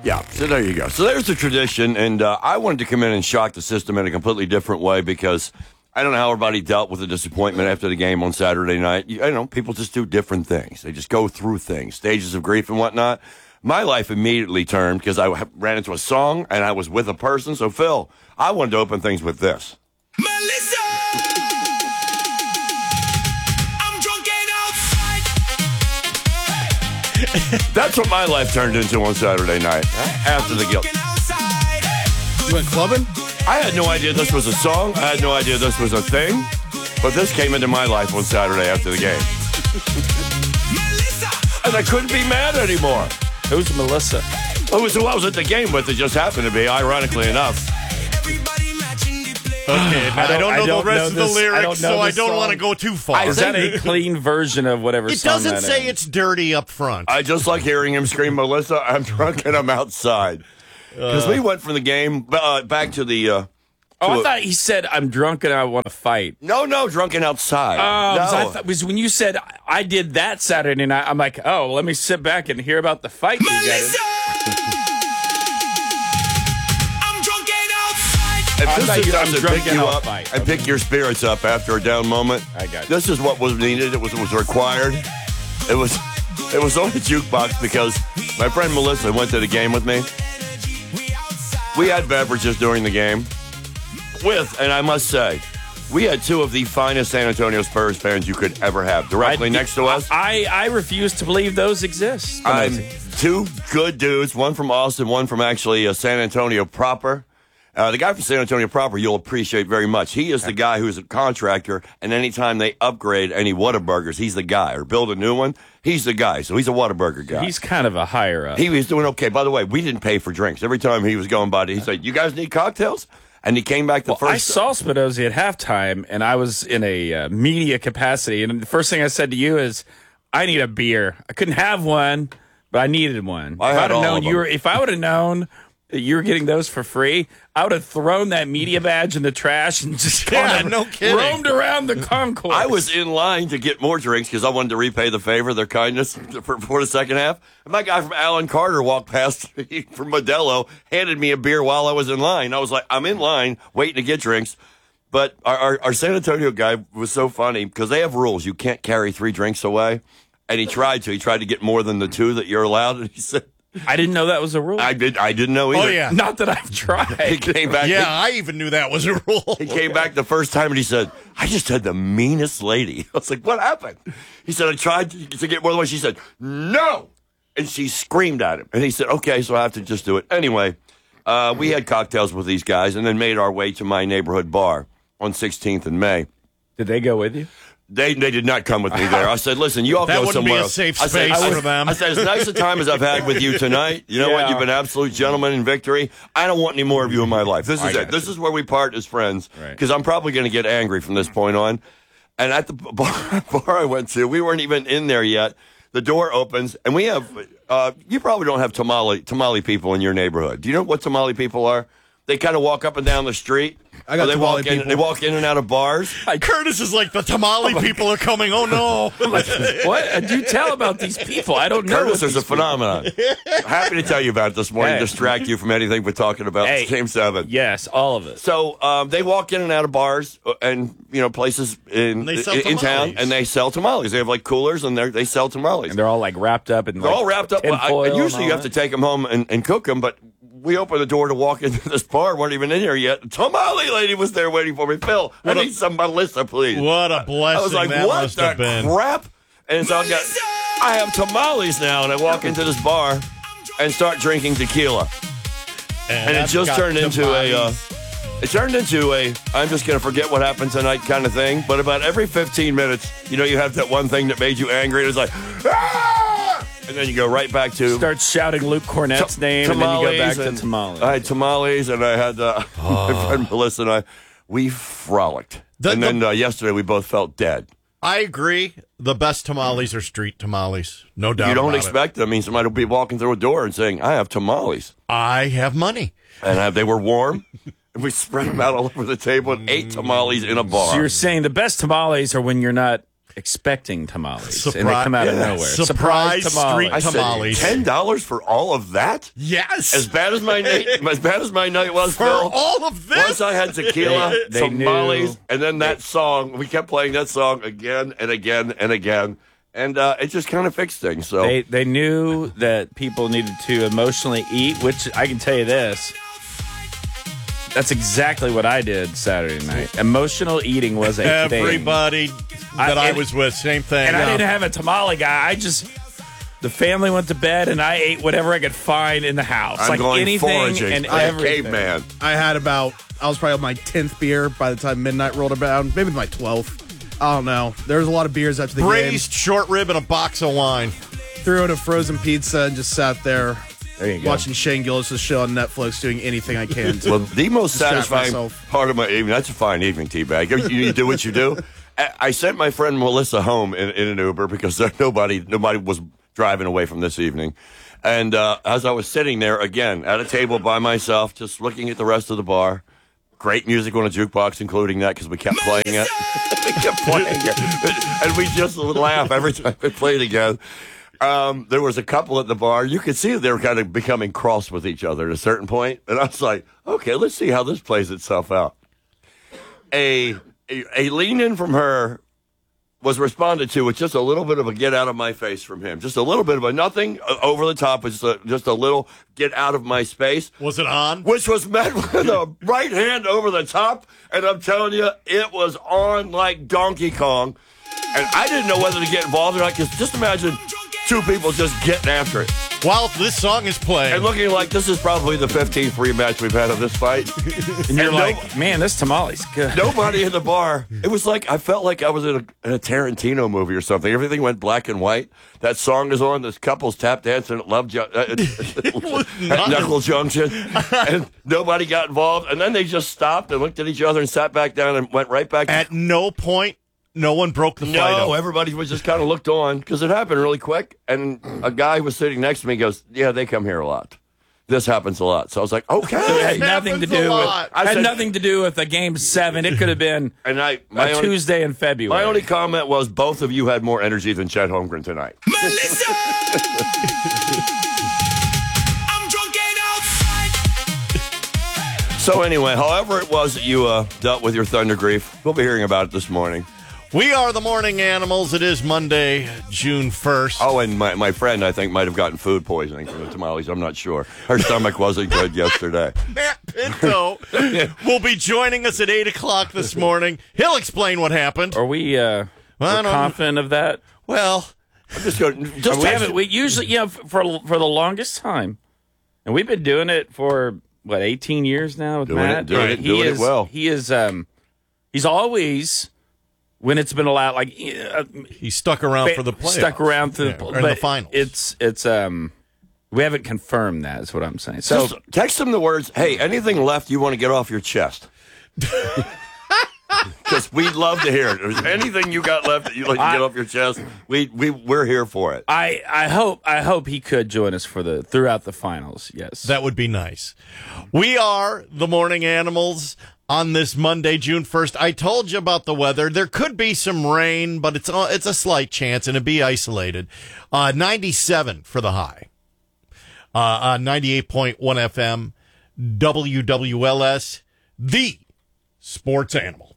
Yeah, so there you go. So there's the tradition, and I wanted to come in and shock the system in a completely different way because I don't know how everybody dealt with the disappointment after the game on Saturday night. People just do different things. They just go through things, stages of grief and whatnot. My life immediately turned because I ran into a song and I was with a person. So, Phil, I wanted to open things with this. Melissa! I'm drunk and outside. That's what my life turned into on Saturday night after the guilt. You went clubbing? I had no idea this was a song. I had no idea this was a thing. But this came into my life on Saturday after the game. And I couldn't be mad anymore. Who's Melissa? It was who I was at the game with. It just happened to be, ironically enough. Okay, I don't know the rest of the lyrics, so I don't want to go too far. Is that a clean version of whatever It song doesn't that say is? it's dirty up front. I just like hearing him scream, Melissa, I'm drunk and I'm outside. Because we went from the game back to the... I thought he said, I'm drunk and I want to fight. No, drunk and outside. So I No. thought was when you said, I did that Saturday night, I'm like, oh, let me sit back and hear about the fight you got in. I'm drunk and outside. If I this thought is you time were to drunk pick and you I'll up fight. and pick your spirits up after a down moment, I got you. this is what was needed. It was required. It was on the jukebox because my friend Melissa went to the game with me. We had beverages during the game and I must say, we had two of the finest San Antonio Spurs fans you could ever have directly next to us. I refuse to believe those exist. Two good dudes, one from Austin, one from actually San Antonio proper. The guy from San Antonio proper you'll appreciate very much. He is the guy who's a contractor, and anytime they upgrade any Whataburgers, he's the guy. Or build a new one, he's the guy. So he's a Whataburger guy. He's kind of a higher up. He was doing okay. By the way, we didn't pay for drinks. Every time he was going by, he said, you guys need cocktails? And he came back I saw Spinozzi at halftime, and I was in a media capacity. And the first thing I said to you is, I need a beer. I couldn't have one, but I needed one. If I would have known that you were getting those for free, I would have thrown that media badge in the trash and just no kidding. roamed around the concourse. I was in line to get more drinks because I wanted to repay the favor, their kindness for the second half. And my guy from Alan Carter walked past me from Modelo, handed me a beer while I was in line. I was like, I'm in line waiting to get drinks. But our San Antonio guy was so funny because they have rules. You can't carry 3 drinks away. And he tried to. He tried to get more than the 2 that you're allowed. And he said, I didn't know that was a rule. I didn't know either. Oh, yeah. Not that I've tried. He came back. Yeah, I even knew that was a rule. He came back the first time and he said, I just had the meanest lady. I was like, what happened? He said, I tried to get more than one. She said, no. And she screamed at him. And he said, okay, so I have to just do it. Anyway, we had cocktails with these guys and then made our way to my neighborhood bar on 16th and May. Did they go with you? They did not come with me there. I said, listen, you all That go wouldn't be somewhere a else. safe I said, space for them. I said, as nice a time as I've had with you tonight, you know what? Yeah. You've been absolute gentlemen in victory. I don't want any more of you in my life. This is I it. got This you. is where we part as friends Right. because I'm probably going to get angry from this point on. And at the bar I went to, we weren't even in there yet. The door opens, and we have, you probably don't have tamale people in your neighborhood. Do you know what tamale people are? They kind of walk up and down the street. I got Or they tamale walk in. people. They walk in and out of bars. Curtis is like, the tamale people are coming. Oh, no. What? Do tell about these people? I don't know. Curtis, there's a phenomenon. Happy to tell you about it this morning. Hey. Distract you from anything but talking about Hey. Game 7. Yes, all of it. So they walk in and out of bars and places in they sell town, tamales. and they sell tamales. They have like coolers, and they sell tamales. And they're all like wrapped up in They're all wrapped up. tinfoil And usually and you all have to that. take them home and cook them, but we opened the door to walk into this bar. Weren't even in here yet. The tamale lady was there waiting for me. Phil, I need some Melissa, please. What a blessing I was like, that what must the have been. crap? And so I have tamales now, and I walk into this bar and start drinking tequila. And it that's just got turned into tamales. I'm just going to forget what happened tonight kind of thing. But about every 15 minutes, you have that one thing that made you angry. And it's like, ah! And then you go right back to Start shouting Luke Cornett's name, and then you go back to and tamales. I had tamales, and I had my friend Melissa and we frolicked. And then yesterday we both felt dead. I agree. The best tamales are street tamales. No doubt You don't about expect them. I mean, somebody will be walking through a door and saying, I have tamales. it. I have money. And they were warm. And we spread them out all over the table and ate tamales in a bar. So you're saying the best tamales are when you're not expecting tamales, and they come out of nowhere. Surprise street I tamales. said $10 for all of that? Yes. As bad as my night was, For Phil, all of this? once I had tequila, They tamales, knew- and then that song. We kept playing that song again and again and again, and it just kind of fixed things. So They knew that people needed to emotionally eat, which I can tell you this. That's exactly what I did Saturday night. Emotional eating was a thing. Everybody that I was with, same thing. And I didn't have a tamale guy. The family went to bed, and I ate whatever I could find in the house. I'm like going anything foraging and like a everything. caveman. I was probably on my 10th beer by the time midnight rolled around. Maybe my 12th. I don't know. There was a lot of beers after the Braised short rib and a box of wine. game. Threw in a frozen pizza and just sat there There you go. watching Shane Gillis' show on Netflix, doing anything I can to Well, the most distract satisfying myself. part of my evening, that's a fine evening, Teabag. You do what you do. I sent my friend Melissa home in an Uber because nobody was driving away from this evening. And as I was sitting there, again, at a table by myself, just looking at the rest of the bar, great music on a jukebox, including that, because we kept playing it. We kept playing it. And we just would laugh every time we played again. There was a couple at the bar. You could see that they were kind of becoming cross with each other at a certain point. And I was like, okay, let's see how this plays itself out. A lean in from her was responded to with just a little bit of a get out of my face from him. Just a little bit of a nothing over the top, just a little get out of my space. Was it on? Which was met with a right hand over the top. And I'm telling you, it was on like Donkey Kong. And I didn't know whether to get involved or not, because just imagine two people just getting after it. While this song is playing. And looking like this is probably the 15th rematch we've had of this fight. And you're like, man, this tamale's good. Nobody in the bar. It was like, I felt like I was in a Tarantino movie or something. Everything went black and white. That song is on. This couple's tap dancing at at Knuckle Junction. And nobody got involved. And then they just stopped and looked at each other and sat back down and went right back. At no point, no one broke the fight No, up. everybody was just kind of looked on because it happened really quick. And a guy was sitting next to me goes, yeah, they come here a lot. This happens a lot. So I was like, okay. It had nothing to happens a do lot. with nothing to do with a game 7. It could have been And a Tuesday in February. My only comment was both of you had more energy than Chet Holmgren tonight. Melissa! I'm drunk and outside. So anyway, however it was that you dealt with your thunder grief, we'll be hearing about it this morning. We are the morning animals. It is Monday, June 1st. Oh, and my friend, I think, might have gotten food poisoning from the tamales. I'm not sure. Her stomach wasn't good yesterday. Matt Pinto will be joining us at 8 o'clock this morning. He'll explain what happened. Are we I we're don't- confident of that? Well, I'm just going We usually, for the longest time, and we've been doing it for, 18 years now with Doing it- Matt? doing it- doing it well. He is, he's always, when it's been allowed, like, he stuck around for the playoffs. stuck around through Yeah, or in the finals. It's we haven't confirmed that, is what I'm saying. So, Just text them the words, hey, anything left you want to get off your chest? Because we'd love to hear it. If there's anything you got left that you'd like to get off your chest, we're here for it. I hope he could join us throughout the finals. Yes, That would be nice. We are the morning animals on this Monday, June 1st. I told you about the weather. There could be some rain, but it's a slight chance, and it'd be isolated. 97 for the high. 98.1 FM, WWLS, the sports animal.